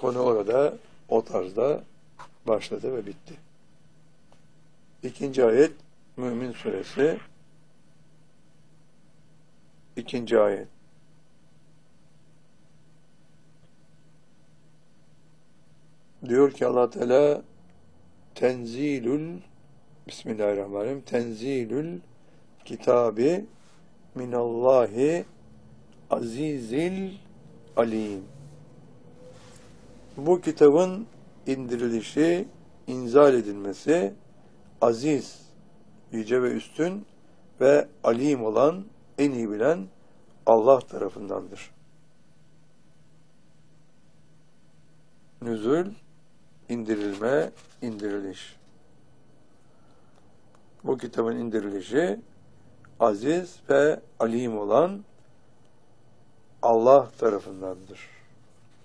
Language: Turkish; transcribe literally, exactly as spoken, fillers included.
Konu orada o tarzda başladı ve bitti. İkinci ayet Mümin Suresi ikinci ayet. Diyor ki Allah Teala Tenzilül Bismillahirrahmanirrahim Tenzilül Kitabi Minallahi Azizil Alim. Bu kitabın indirilişi, inzal edilmesi aziz, yüce ve üstün ve alim olan, en iyi bilen Allah tarafındandır. Nüzul, indirilme, indiriliş. Bu kitabın indirilişi aziz ve alim olan Allah tarafındandır.